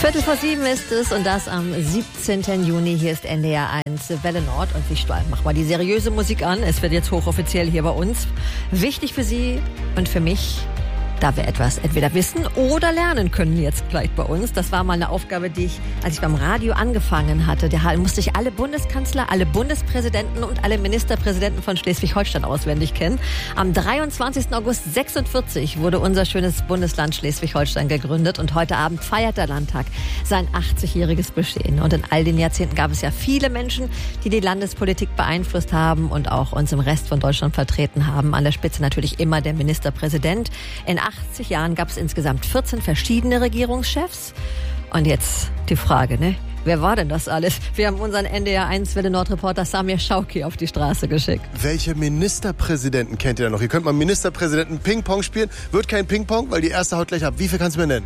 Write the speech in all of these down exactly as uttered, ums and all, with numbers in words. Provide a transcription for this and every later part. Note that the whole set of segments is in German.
Viertel vor sieben ist es und das am siebzehnten Juni. Hier ist N D R eins Welle Nord und Sie mach mal die seriöse Musik an. Es wird jetzt hochoffiziell hier bei uns. Wichtig für Sie und für mich, da wir etwas entweder wissen oder lernen können jetzt gleich bei uns. Das war mal eine Aufgabe, die ich, als ich beim Radio angefangen hatte, da musste ich alle Bundeskanzler, alle Bundespräsidenten und alle Ministerpräsidenten von Schleswig-Holstein auswendig kennen. Am dreiundzwanzigsten August sechsundvierzig wurde unser schönes Bundesland Schleswig-Holstein gegründet und heute Abend feiert der Landtag sein achtzigjähriges Bestehen. Und in all den Jahrzehnten gab es ja viele Menschen, die die Landespolitik beeinflusst haben und auch uns im Rest von Deutschland vertreten haben. An der Spitze natürlich immer der Ministerpräsident. In achtzig Jahren gab es insgesamt vierzehn verschiedene Regierungschefs. Und jetzt die Frage, ne? Wer war denn das alles? Wir haben unseren N D R eins Welle Nord Reporter Samir Schauki auf die Straße geschickt. Welche Ministerpräsidenten kennt ihr da noch? Ihr könnt mal Ministerpräsidenten Ping-Pong spielen. Wird kein Ping-Pong, weil die erste haut gleich ab. Wie viel kannst du mir nennen?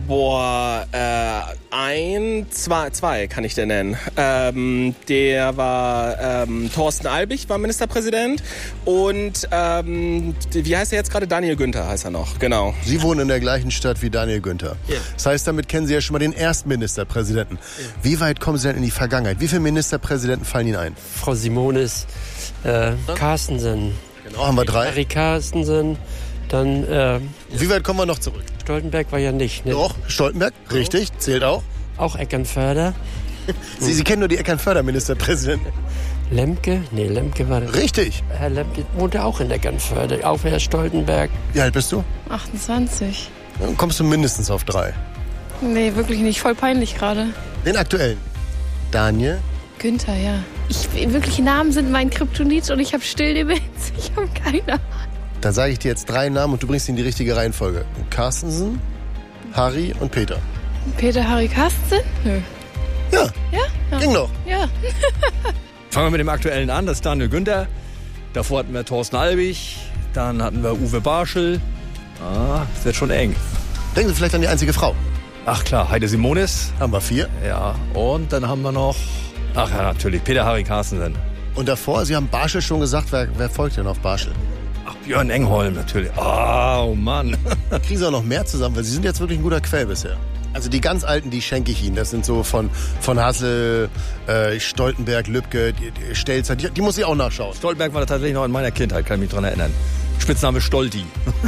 Boah, äh, ein, zwei, zwei kann ich dir nennen. Ähm, der war, ähm, Thorsten Albig war Ministerpräsident und, ähm, wie heißt er jetzt gerade? Daniel Günther heißt er noch, genau. Sie wohnen in der gleichen Stadt wie Daniel Günther. Ja. Das heißt, damit kennen Sie ja schon mal den ersten Ministerpräsidenten. Ja. Wie weit kommen Sie denn in die Vergangenheit? Wie viele Ministerpräsidenten fallen Ihnen ein? Frau Simonis, äh, Carstensen. Genau, haben wir drei. Harry Carstensen, dann, äh, Wie weit kommen wir noch zurück? Stoltenberg war ja nicht, ne? Doch, Stoltenberg, richtig, zählt auch. Auch Eckernförder. Sie, Sie kennen nur die Eckernförder-Ministerpräsidenten. Lemke? Nee, Lemke war... Richtig. Herr Lemke wohnte auch in Eckernförde, auch Herr Stoltenberg. Wie alt bist du? achtundzwanzig. Dann kommst du mindestens auf drei. Nee, wirklich nicht. Voll peinlich gerade. Den aktuellen. Daniel? Günther, ja. Ich, wirkliche Namen sind mein Kryptonit und ich habe Stilldemenz. Ich habe keine Ahnung. Dann sage ich dir jetzt drei Namen und du bringst ihn in die richtige Reihenfolge. Carstensen, Harry und Peter. Peter, Harry, Carstensen? Nö. Ja, Ja? Ja. ging noch. Ja. Fangen wir mit dem Aktuellen an, das ist Daniel Günther. Davor hatten wir Thorsten Albig, dann hatten wir Uwe Barschel. Ah, das wird schon eng. Denken Sie vielleicht an die einzige Frau. Ach klar, Heide Simonis. Haben wir vier. Ja, und dann haben wir noch, ach ja, natürlich, Peter Harry Carstensen. Und davor, Sie haben Barschel schon gesagt, wer, wer folgt denn auf Barschel? Ach, Björn Engholm natürlich. Oh, Mann. Kriegen Sie auch noch mehr zusammen, weil Sie sind jetzt wirklich ein guter Quell bisher. Also die ganz Alten, die schenke ich Ihnen. Das sind so von, von Hassel, äh, Stoltenberg, Lübcke, die, die Stelzer. Die, die muss ich auch nachschauen. Stoltenberg war tatsächlich noch in meiner Kindheit, kann ich mich dran erinnern. Spitzname Stolti.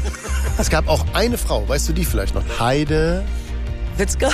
Es gab auch eine Frau, weißt du die vielleicht noch? Heide... Witzka?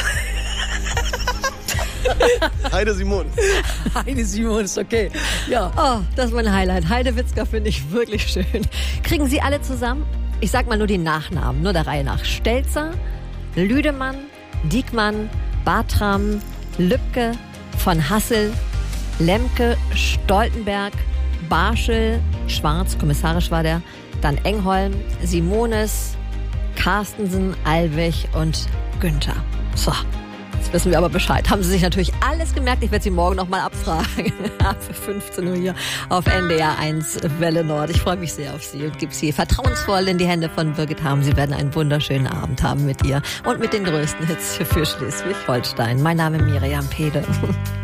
Heide Simon. Heide Simon ist okay. Ja. Oh, das ist mein Highlight. Heide Witzka finde ich wirklich schön. Kriegen Sie alle zusammen? Ich sag mal nur die Nachnamen, nur der Reihe nach. Stelzer, Lüdemann, Diekmann, Bartram, Lübcke, von Hassel, Lemke, Stoltenberg, Barschel, Schwarz, kommissarisch war der, dann Engholm, Simonis, Carstensen, Albig und Günther. So, jetzt wissen wir aber Bescheid. Haben Sie sich natürlich alles gemerkt. Ich werde Sie morgen noch mal abfragen. Für fünfzehn Uhr hier auf N D R eins Welle Nord. Ich freue mich sehr auf Sie und gebe Sie vertrauensvoll in die Hände von Birgit Harm. Sie werden einen wunderschönen Abend haben mit ihr und mit den größten Hits für Schleswig-Holstein. Mein Name ist Miriam Pede.